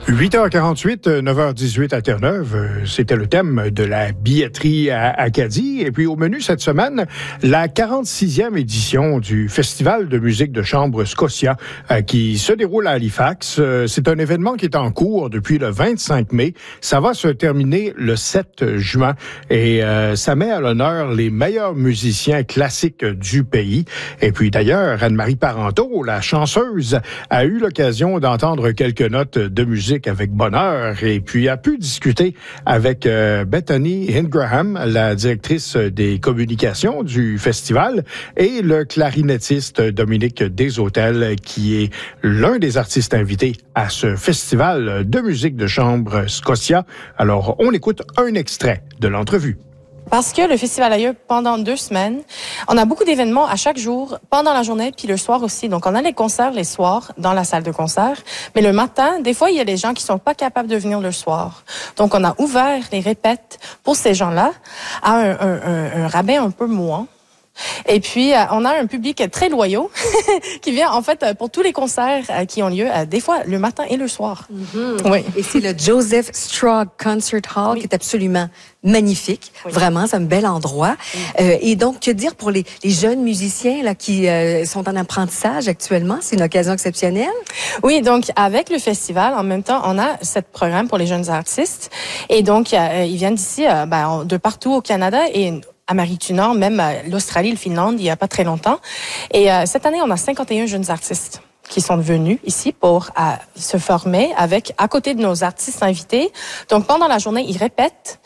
8h48, 9h18 à Terre-Neuve, c'était le thème de la billetterie à Acadie. Et puis au menu cette semaine, la 46e édition du Festival de musique de chambre Scotia qui se déroule à Halifax. C'est un événement qui est en cours depuis le 25 mai. Ça va se terminer le 7 juin et ça met à l'honneur les meilleurs musiciens classiques du pays. Et puis d'ailleurs, Anne-Marie Parenteau, la chanceuse, a eu l'occasion d'entendre quelques notes de musique avec bonheur et puis a pu discuter avec Bethany Ingraham, la directrice des communications du festival, et le clarinettiste Dominique Deshôtels, qui est l'un des artistes invités à ce festival de musique de chambre Scotia. Alors, on écoute un extrait de l'entrevue. Parce que le festival a lieu pendant 2 semaines. On a beaucoup d'événements à chaque jour, pendant la journée, puis le soir aussi. Donc, on a les concerts les soirs dans la salle de concert. Mais le matin, des fois, il y a des gens qui sont pas capables de venir le soir. Donc, on a ouvert les répètes pour ces gens-là à un rabais un peu moins. Et puis, on a un public très loyaux qui vient, en fait, pour tous les concerts qui ont lieu, des fois, le matin et le soir. Mm-hmm. Oui. Et c'est le Joseph Strog Concert Hall qui est absolument magnifique. Oui. Vraiment, c'est un bel endroit. Et donc, que dire pour les jeunes musiciens là qui sont en apprentissage actuellement? C'est une occasion exceptionnelle? Oui, donc, avec le festival, en même temps, on a ce programme pour les jeunes artistes. Et donc, ils viennent d'ici, de partout au Canada et Amérique du Nord, même l'Australie, le Finlande, il y a pas très longtemps. Et cette année, on a 51 jeunes artistes qui sont venus ici pour se former à côté de nos artistes invités. Donc, pendant la journée, ils répètent,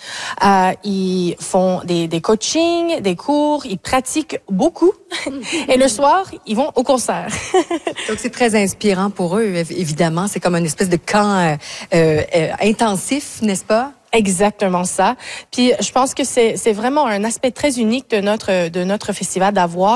ils font des coachings, des cours, ils pratiquent beaucoup. Et le soir, ils vont au concert. Donc, c'est très inspirant pour eux, évidemment. C'est comme une espèce de camp intensif, n'est-ce pas? Exactement ça. Puis je pense que c'est vraiment un aspect très unique de notre festival d'avoir